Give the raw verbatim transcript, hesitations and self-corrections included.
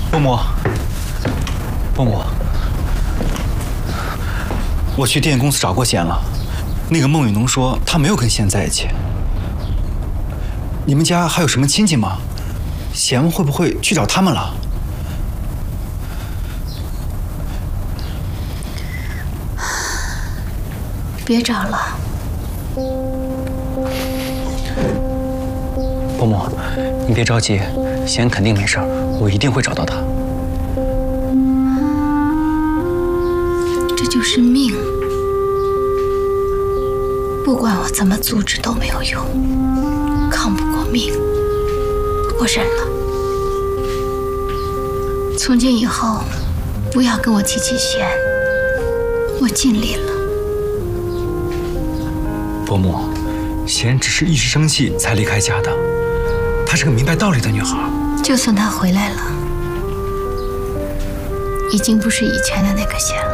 伯母，伯母，我去电影公司找过贤了，那个孟雨农说他没有跟贤在一起。你们家还有什么亲戚吗？贤会不会去找他们了？ 别找了。 伯母，你别着急，贤肯定没事儿，我一定会找到他。 这就是命，不管我怎么阻止都没有用，抗不过命，我忍了。从今以后，不要跟我提起贤，我尽力了。 伯母，贤只是一时生气才离开家的，她是个明白道理的女孩。 就算她回来了，已经不是以前的那个贤了。